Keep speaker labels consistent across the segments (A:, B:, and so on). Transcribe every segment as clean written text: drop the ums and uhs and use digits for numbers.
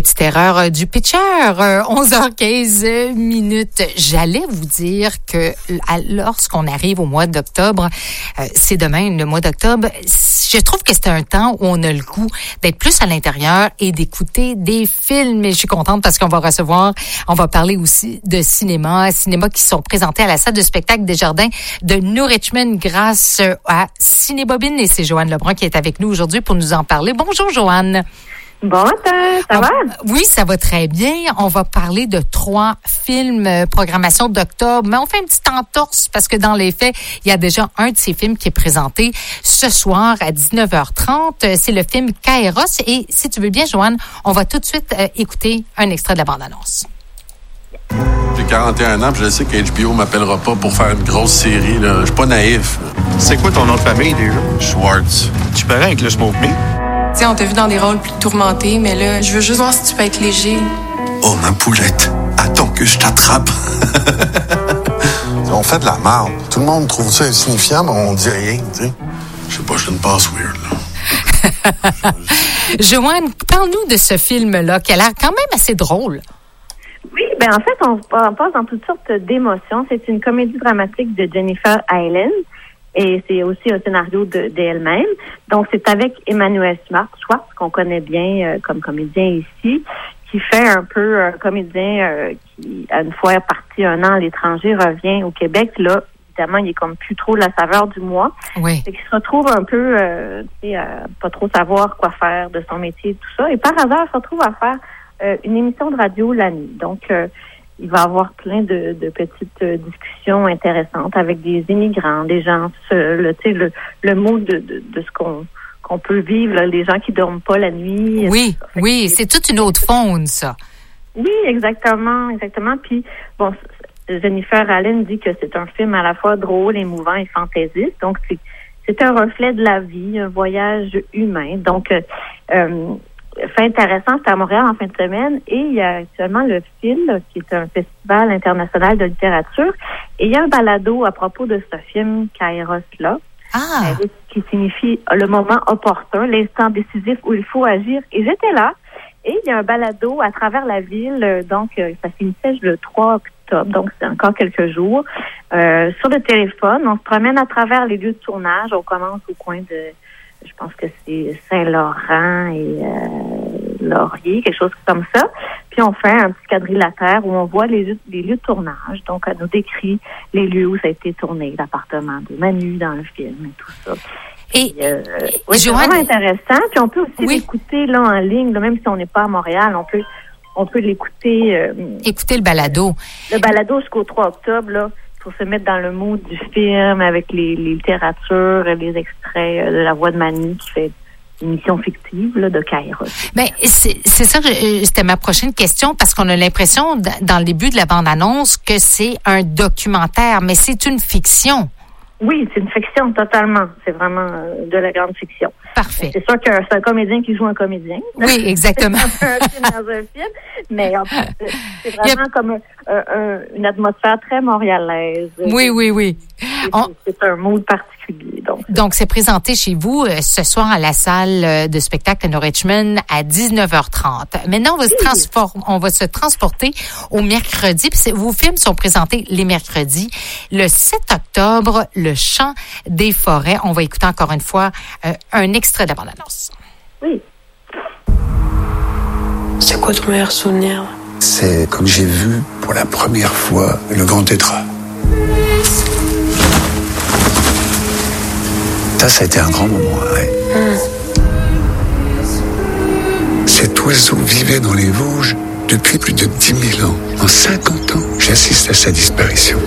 A: petite erreur du pitcher. 11h15 minutes. J'allais vous dire que lorsqu'on arrive au mois d'octobre, c'est demain, le mois d'octobre, je trouve que c'est un temps où on a le goût d'être plus à l'intérieur et d'écouter des films. Et je suis contente parce qu'on va parler aussi de cinéma qui sont présentés à la salle de spectacle des Jardins de New Richmond grâce à Cinébobine. Et c'est Joanne Lebrun qui est avec nous aujourd'hui pour nous en parler. Bonjour, Joanne.
B: Bon, ça va?
A: Oui, ça va très bien. On va parler de 3 films programmation d'octobre, mais on fait une petite entorse parce que dans les faits, il y a déjà un de ces films qui est présenté ce soir à 19h30. C'est le film Kairos. Et si tu veux bien, Joanne, on va tout de suite écouter un extrait de la bande-annonce.
C: J'ai 41 ans, puis je sais que HBO m'appellera pas pour faire une grosse série. Là. Je suis pas naïf.
D: C'est quoi ton nom de famille, déjà?
C: Schwartz.
D: Tu parais avec le Smoke Me?
E: Tu sais, on t'a vu dans des rôles plus tourmentés, mais là, je veux juste voir si tu peux être léger.
C: Oh, ma poulette, attends que je t'attrape.
F: On fait de la merde. Tout le monde trouve ça insignifiant, mais on dit rien, tu sais.
C: Je sais pas, je suis une passe weird, là.
A: Joanne, parle-nous de ce film-là, qui a l'air quand même assez drôle.
B: Oui, en fait, on passe dans toutes sortes d'émotions. C'est une comédie dramatique de Jennifer Aniston et c'est aussi un scénario d'elle-même. Donc, c'est avec Emmanuel Schwartz, qu'on connaît bien comme comédien ici, qui fait un peu un comédien qui, une fois parti 1 an à l'étranger, revient au Québec. Là, évidemment, il est comme plus trop la saveur du mois.
A: Oui.
B: Et qui se retrouve un peu, pas trop savoir quoi faire de son métier et tout ça. Et par hasard, il se retrouve à faire une émission de radio la nuit. Donc, il va y avoir plein de petites discussions intéressantes avec des immigrants, des gens seuls, tu sais, le mot de ce qu'on peut vivre, là, les gens qui dorment pas la nuit.
A: Oui, c'est toute une autre faune, ça.
B: Oui, exactement. Puis, bon, Jennifer Aniston dit que c'est un film à la fois drôle, émouvant et fantaisiste. Donc, c'est un reflet de la vie, un voyage humain. Donc, fait intéressant, c'était à Montréal en fin de semaine et il y a actuellement le film qui est un festival international de littérature et il y a un balado à propos de ce film Kairos-là qui signifie le moment opportun, l'instant décisif où il faut agir. Et j'étais là et il y a un balado à travers la ville, donc ça finissait le 3 octobre, donc c'est encore quelques jours. Sur le téléphone, on se promène à travers les lieux de tournage, on commence au coin de... Je pense que c'est Saint-Laurent et Laurier, quelque chose comme ça. Puis on fait un petit quadrilatère où on voit les lieux de tournage. Donc, elle nous décrit les lieux où ça a été tourné, l'appartement de Manu dans le film et tout ça.
A: Et
B: oui, c'est
A: Joanne,
B: vraiment intéressant. Puis on peut aussi l'écouter là en ligne, là, même si on n'est pas à Montréal, on peut l'écouter.
A: Écoutez le balado.
B: Le balado jusqu'au 3 octobre, là. Pour se mettre dans le mood du film avec les littératures, les extraits de La Voix de Manu qui fait une mission fictive là, de Kairos.
A: Ben, c'est ça, c'était ma prochaine question parce qu'on a l'impression dans le début de la bande-annonce que c'est un documentaire, mais c'est une fiction.
B: Oui, c'est une fiction totalement. C'est vraiment de la grande fiction.
A: Parfait.
B: C'est sûr que c'est un comédien qui joue un comédien.
A: Oui, exactement.
B: C'est un film dans un film, mais c'est vraiment comme une atmosphère très montréalaise.
A: Oui.
B: C'est un mood particulier.
A: Donc, c'est présenté chez vous ce soir à la salle de spectacle de Richmond à 19h30. Maintenant, on va se transporter au mercredi. Puis vos films sont présentés les mercredis. Le 7 octobre, Le Chant des forêts. On va écouter encore une fois un extrait de la bande-annonce.
B: Oui.
E: C'est quoi ton meilleur souvenir?
G: C'est comme j'ai vu pour la première fois le grand tétra. Ça a été un grand moment, ouais. Cet oiseau vivait dans les Vosges depuis plus de 10 000 ans. En 50 ans, j'assiste à sa disparition.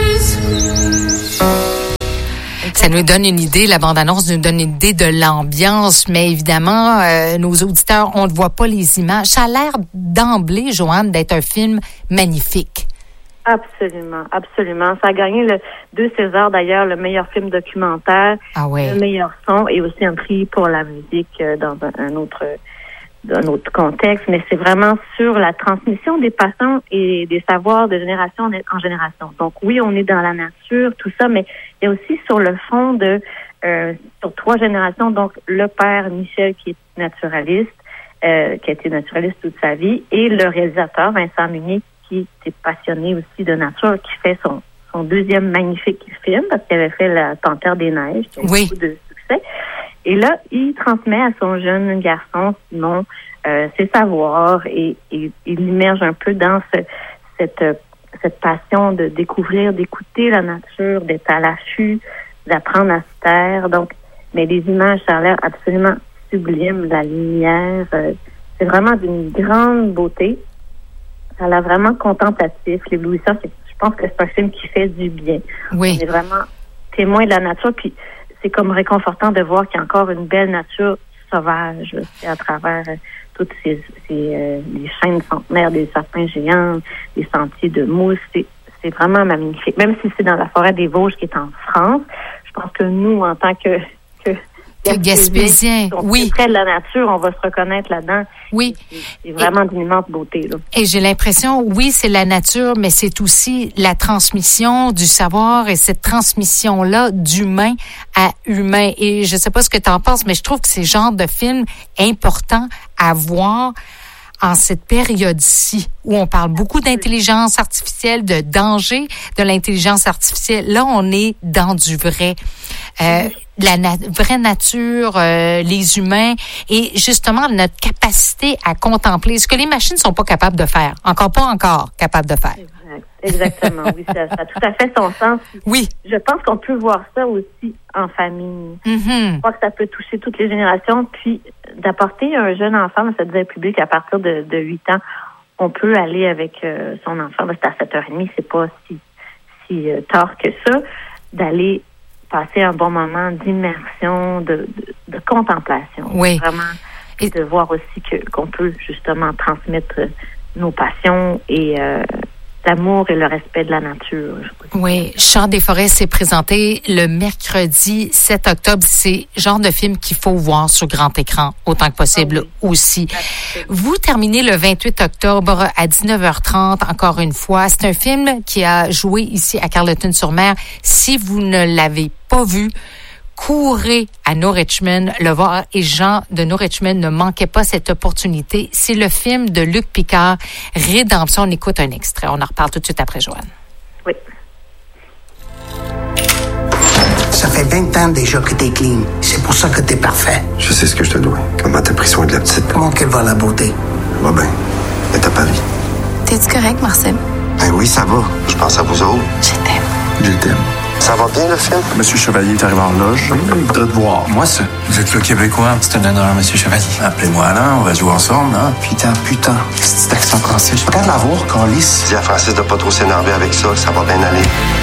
A: Ça nous donne une idée, la bande-annonce nous donne une idée de l'ambiance, mais évidemment, nos auditeurs, on ne voit pas les images. Ça a l'air d'emblée, Joanne, d'être un film magnifique.
B: Absolument. Ça a gagné 2 Césars, d'ailleurs, le meilleur film documentaire, le meilleur son et aussi un prix pour la musique dans un autre contexte. Mais c'est vraiment sur la transmission des passants et des savoirs de génération en génération. Donc oui, on est dans la nature, tout ça, mais il y a aussi sur le fond sur 3 générations. Donc le père Michel qui est naturaliste, qui a été naturaliste toute sa vie, et le réalisateur Vincent Munier, qui était passionné aussi de nature, qui fait son deuxième magnifique film, parce qu'il avait fait La Panthère des Neiges, qui a eu beaucoup de succès. Et là, il transmet à son jeune garçon, Simon, ses savoirs, et il immerge un peu dans cette passion de découvrir, d'écouter la nature, d'être à l'affût, d'apprendre à se taire. Donc, mais les images, ça a l'air absolument sublime, la lumière, c'est vraiment d'une grande beauté. Ça a l'air vraiment contemplatif, l'éblouissant. Je pense que c'est un film qui fait du bien.
A: Oui.
B: On est vraiment témoin de la nature, puis c'est comme réconfortant de voir qu'il y a encore une belle nature sauvage à travers toutes les chaînes centenaires des sapins géants, des sentiers de mousse. C'est vraiment magnifique. Même si c'est dans la forêt des Vosges qui est en France, je pense que nous, en tant que
A: Gaspésiens, oui.
B: Près de la nature, on va se reconnaître là-dedans.
A: Oui.
B: C'est vraiment d'une immense beauté, là.
A: Et j'ai l'impression, oui, c'est la nature, mais c'est aussi la transmission du savoir et cette transmission-là d'humain à humain. Et je sais pas ce que tu en penses, mais je trouve que c'est le genre de film important à voir en cette période-ci où on parle beaucoup d'intelligence artificielle, de danger de l'intelligence artificielle. Là, on est dans du vrai. La vraie nature, les humains et justement notre capacité à contempler ce que les machines sont pas capables de faire. Pas encore capables de faire.
B: Exactement, oui, ça a tout à fait son sens.
A: Oui.
B: Je pense qu'on peut voir ça aussi en famille.
A: Mm-hmm.
B: Je crois que ça peut toucher toutes les générations, puis d'apporter un jeune enfant dans cette vie publique à partir de 8 ans, on peut aller avec son enfant, c'est à 7h30, c'est pas si tard que ça, d'aller passer un bon moment d'immersion, de contemplation.
A: Oui.
B: Vraiment, et de voir aussi qu'on peut justement transmettre nos passions et l'amour et le respect de la nature.
A: Oui, Chant des forêts s'est présenté le mercredi 7 octobre. C'est le genre de film qu'il faut voir sur grand écran autant que possible aussi. Vous terminez le 28 octobre à 19h30, encore une fois. C'est un film qui a joué ici à Carleton-sur-Mer. Si vous ne l'avez pas vu, courez à New Richmond le voir. Et Jean de New Richmond, ne manquez pas cette opportunité. C'est le film de Luc Picard, Rédemption. On écoute un extrait. On en reparle tout de suite après, Joanne.
B: Oui.
H: Ça fait 20 ans déjà que t'es clean. C'est pour ça que t'es parfait.
G: Je sais ce que je te dois. Comment t'as pris soin de la petite.
H: Comment qu'elle va, la beauté?
G: Va bien. Elle t'a pas vu.
E: T'es-tu correct, Marcel?
G: Ben oui, ça va. Je pense à vous autres.
E: Je t'aime.
G: Je t'aime. Ça va bien, le film?
D: Monsieur Chevalier est arrivé en loge. Il voudrait te voir.
I: Moi, ça. Vous êtes le Québécois. C'est un honneur, Monsieur Chevalier. Appelez-moi Alain, on va jouer ensemble, hein?
H: Putain.
I: C'est accent français. Je peux pas la voir, Carlis.
G: Dis à Francis de pas trop s'énerver avec ça va bien aller.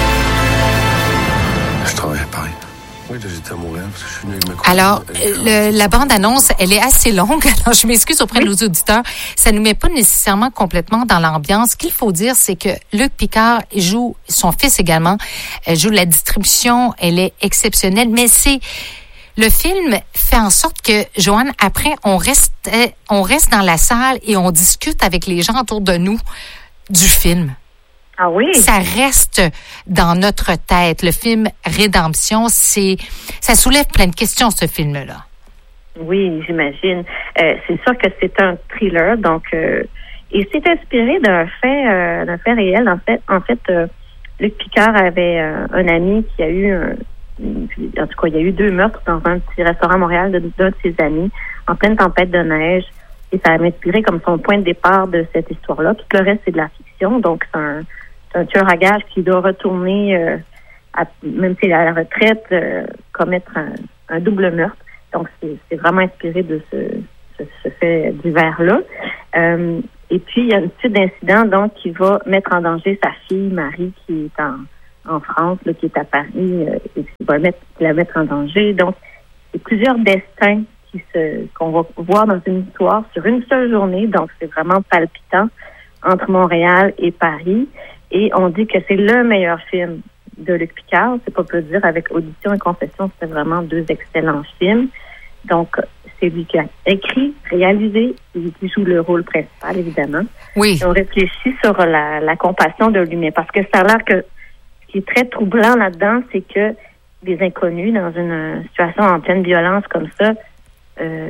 G: Je travaille à Paris. Oui, j'étais à Montréal parce que je suis venu avec ma
A: Alors, la bande-annonce, elle est assez longue. Alors, je m'excuse auprès de nos auditeurs. Ça nous met pas nécessairement complètement dans l'ambiance. Ce qu'il faut dire, c'est que Luc Picard joue, son fils également, joue la distribution. Elle est exceptionnelle. Mais le film fait en sorte que, Joanne, après, on reste dans la salle et on discute avec les gens autour de nous du film.
B: Ah oui?
A: Ça reste dans notre tête. Le film Rédemption, ça soulève plein de questions, ce film-là.
B: Oui, j'imagine. C'est sûr que c'est un thriller, donc et c'est inspiré d'un fait réel. En fait, Luc Picard avait un ami qui a eu en tout cas, il y a eu 2 meurtres dans un petit restaurant à Montréal d'un de ses amis en pleine tempête de neige. Et ça m'a inspiré comme son point de départ de cette histoire-là. Tout le reste, c'est de la fiction, donc c'est un tueur à gages qui doit retourner, même s'il est à la retraite, commettre un double meurtre. Donc, c'est vraiment inspiré de ce fait divers-là. Et puis, il y a une suite d'incidents donc, qui va mettre en danger sa fille, Marie, qui est en France, là, qui est à Paris, et qui va la mettre en danger. Donc, c'est plusieurs destins qu'on va voir dans une histoire sur une seule journée. Donc, c'est vraiment palpitant entre Montréal et Paris. Et on dit que c'est le meilleur film de Luc Picard. C'est pas peu dire. Avec Audition et Confession, c'était vraiment 2 excellents films. Donc, c'est lui qui a écrit, réalisé, et qui joue le rôle principal, évidemment.
A: Oui.
B: Et on réfléchit sur la compassion de lui-même. Parce que ça a l'air que ce qui est très troublant là-dedans, c'est que des inconnus dans une situation en pleine violence comme ça,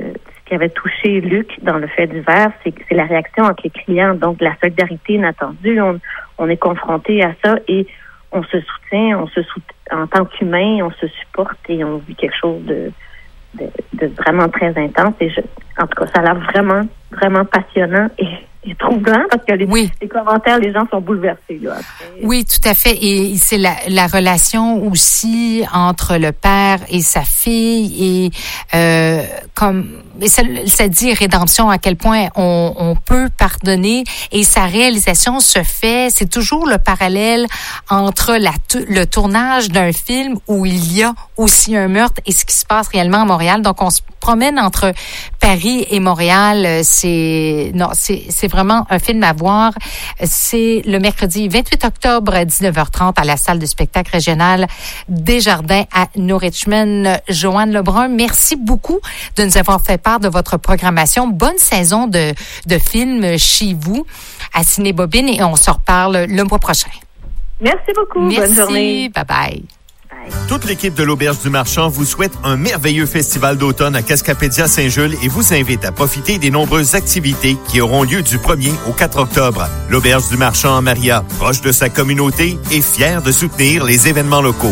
B: qui avait touché Luc dans le fait divers, c'est la réaction entre les clients, donc la solidarité inattendue. On est confronté à ça et on se soutient, en tant qu'humain, on se supporte et on vit quelque chose de vraiment très intense. Et en tout cas, ça a l'air vraiment, vraiment passionnant et troublant parce que les commentaires, les gens sont bouleversés. Là,
A: oui, tout à fait. Et c'est la relation aussi entre le père et sa fille et ça dit rédemption, à quel point on peut pardonner et sa réalisation se fait. C'est toujours le parallèle entre le tournage d'un film où il y a aussi un meurtre et ce qui se passe réellement à Montréal. Donc, on se promène entre Paris et Montréal. C'est vraiment un film à voir. C'est le mercredi 28 octobre à 19h30 à la salle de spectacle régionale Desjardins à New Richmond. Joanne Lebrun, merci beaucoup de nous avoir fait part de votre programmation. Bonne saison de films chez vous à Cinébobine et on se reparle le mois prochain.
B: Merci beaucoup.
A: Merci.
B: Bonne journée.
A: Bye-bye.
J: Toute l'équipe de l'Auberge du Marchand vous souhaite un merveilleux festival d'automne à Cascapédia Saint-Jules et vous invite à profiter des nombreuses activités qui auront lieu du 1er au 4 octobre. L'Auberge du Marchand en Maria, proche de sa communauté et fière de soutenir les événements locaux.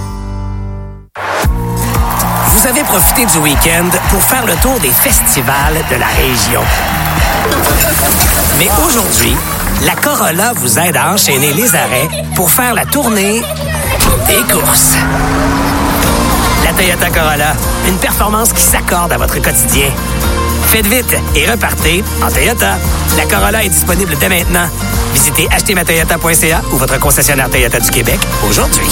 K: Vous avez profité du week-end pour faire le tour des festivals de la région. Mais aujourd'hui, la Corolla vous aide à enchaîner les arrêts pour faire la tournée des courses. La Toyota Corolla, une performance qui s'accorde à votre quotidien. Faites vite et repartez en Toyota. La Corolla est disponible dès maintenant. Visitez achetermatoyota.ca ou votre concessionnaire Toyota du Québec aujourd'hui.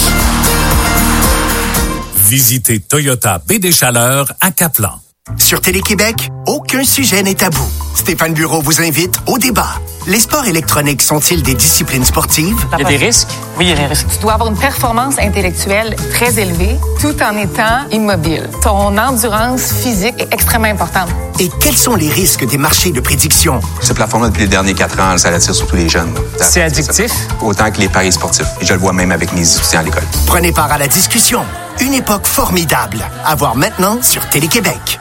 L: Visitez Toyota Baie des Chaleurs à Caplan.
H: Sur Télé-Québec, aucun sujet n'est tabou. Stéphane Bureau vous invite au débat. Les sports électroniques sont-ils des disciplines sportives?
M: Il y a des risques. Oui, il y a des risques.
E: Tu dois avoir une performance intellectuelle très élevée tout en étant immobile. Ton endurance physique est extrêmement importante.
H: Et quels sont les risques des marchés de prédiction?
I: Ce plafond-là, depuis les derniers 4 ans, ça attire surtout les jeunes.
M: C'est addictif?
I: Autant que les paris sportifs. Et je le vois même avec mes étudiants à l'école.
H: Prenez part à la discussion. Une époque formidable. À voir maintenant sur Télé-Québec.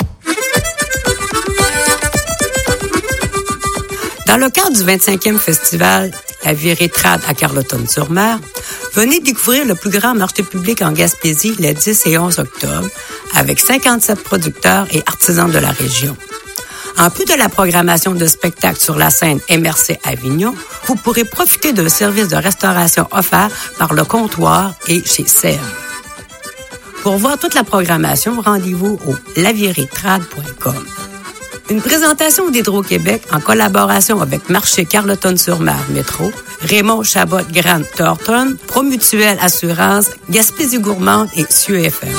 N: Dans le cadre du 25e festival La Virée Trad à Carleton-sur-Mer, venez découvrir le plus grand marché public en Gaspésie les 10 et 11 octobre avec 57 producteurs et artisans de la région. En plus de la programmation de spectacles sur la scène MRC Avignon, vous pourrez profiter d'un service de restauration offert par le comptoir et chez Serre. Pour voir toute la programmation, rendez-vous au laviretrad.com. Une présentation d'Hydro-Québec en collaboration avec Marché Carleton-sur-Mer Métro, Raymond Chabot Grant Thornton, Promutuelle Assurance, Gaspésie Gourmande et Cieux FM.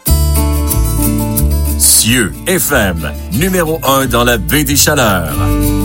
L: Cieux FM, numéro 1 dans la Baie des Chaleurs.